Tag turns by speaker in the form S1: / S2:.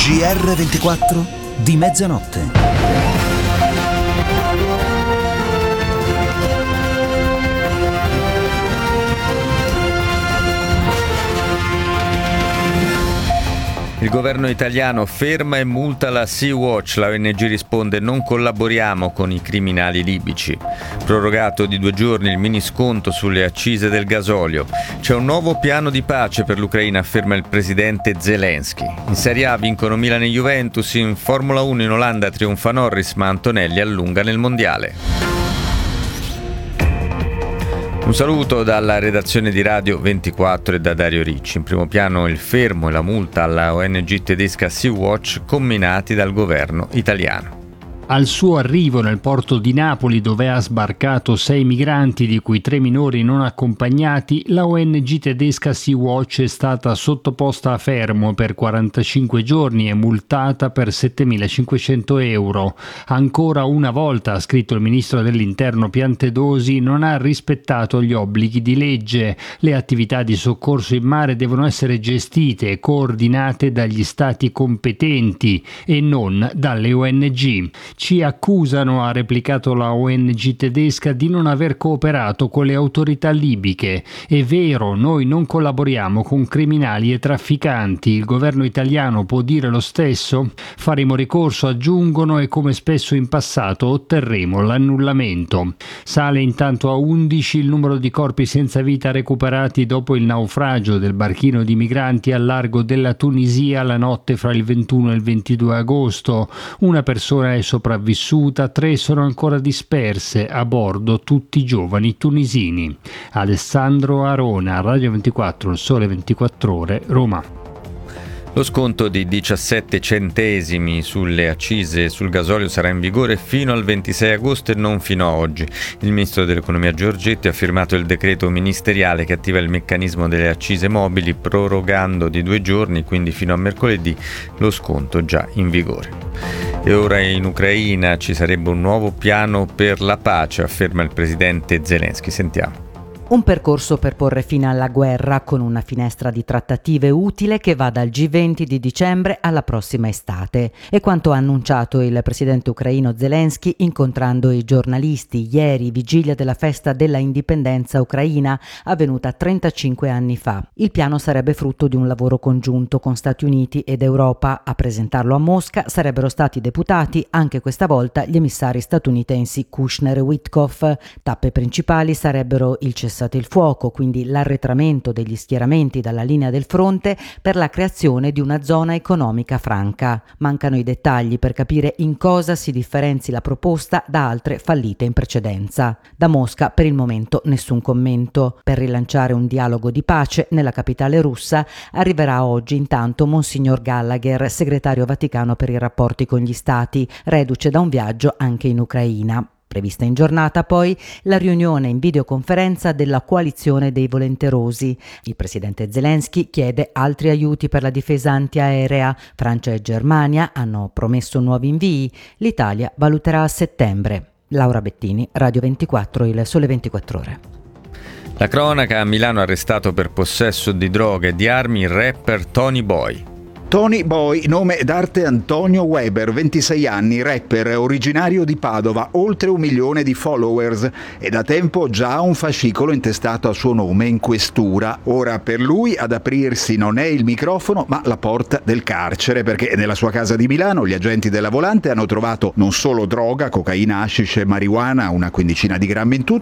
S1: GR24 di mezzanotte.
S2: Il governo italiano ferma e multa la Sea-Watch. La ONG risponde: non collaboriamo con i criminali libici. Prorogato di 2 giorni il mini sconto sulle accise del gasolio. C'è un nuovo piano di pace per l'Ucraina, afferma il presidente Zelensky. In Serie A vincono Milan e Juventus. In Formula 1 in Olanda trionfa Norris, ma Antonelli allunga nel mondiale. Un saluto dalla redazione di Radio 24 e da Dario Ricci. In primo piano il fermo e la multa alla ONG tedesca Sea-Watch comminati dal governo italiano.
S3: Al suo arrivo nel porto di Napoli, dove ha sbarcato 6 migranti, di cui 3 minori non accompagnati, la ONG tedesca Sea-Watch è stata sottoposta a fermo per 45 giorni e multata per 7.500 euro. Ancora una volta, ha scritto il ministro dell'Interno Piantedosi, non ha rispettato gli obblighi di legge. Le attività di soccorso in mare devono essere gestite e coordinate dagli stati competenti e non dalle ONG. Ci accusano, ha replicato la ONG tedesca, di non aver cooperato con le autorità libiche. È vero, noi non collaboriamo con criminali e trafficanti. Il governo italiano può dire lo stesso? Faremo ricorso, aggiungono, e come spesso in passato otterremo l'annullamento. Sale intanto a 11 il numero di corpi senza vita recuperati dopo il naufragio del barchino di migranti al largo della Tunisia la notte fra il 21 e il 22 agosto. Una persona è sopravvissuta, 3 sono ancora disperse, a bordo tutti giovani tunisini. Alessandro Arona, Radio 24, Il Sole 24 Ore, Roma.
S2: Lo sconto di 17 centesimi sulle accise sul gasolio sarà in vigore fino al 26 agosto e non fino a oggi. Il ministro dell'Economia Giorgetti ha firmato il decreto ministeriale che attiva il meccanismo delle accise mobili, prorogando di 2 giorni, quindi fino a mercoledì, lo sconto già in vigore. E ora in Ucraina ci sarebbe un nuovo piano per la pace, afferma il presidente Zelensky. Sentiamo.
S4: Un percorso per porre fine alla guerra, con una finestra di trattative utile che va dal G20 di dicembre alla prossima estate. È quanto ha annunciato il presidente ucraino Zelensky incontrando i giornalisti ieri, vigilia della festa della indipendenza ucraina, avvenuta 35 anni fa. Il piano sarebbe frutto di un lavoro congiunto con Stati Uniti ed Europa. A presentarlo a Mosca sarebbero stati deputati anche questa volta gli emissari statunitensi Kushner e Witkoff. Tappe principali sarebbero il cessate il fuoco, quindi l'arretramento degli schieramenti dalla linea del fronte per la creazione di una zona economica franca. Mancano i dettagli per capire in cosa si differenzi la proposta da altre fallite in precedenza. Da Mosca per il momento nessun commento. Per rilanciare un dialogo di pace nella capitale russa arriverà oggi intanto Monsignor Gallagher, segretario vaticano per i rapporti con gli stati, reduce da un viaggio anche in Ucraina. Prevista in giornata poi la riunione in videoconferenza della coalizione dei volenterosi. Il presidente Zelensky chiede altri aiuti per la difesa antiaerea. Francia e Germania hanno promesso nuovi invii. L'Italia valuterà a settembre. Laura Bettini, Radio 24, Il Sole 24 Ore.
S2: La cronaca: a Milano arrestato per possesso di droga e di armi il rapper Tony Boy.
S5: Tony Boy, nome d'arte Antonio Weber, 26 anni, rapper originario di Padova, oltre 1 milione di followers e da tempo già un fascicolo intestato a suo nome in questura. Ora per lui ad aprirsi non è il microfono ma la porta del carcere, perché nella sua casa di Milano gli agenti della Volante hanno trovato non solo droga, cocaina, hashish e marijuana, una quindicina di grammi in tutto,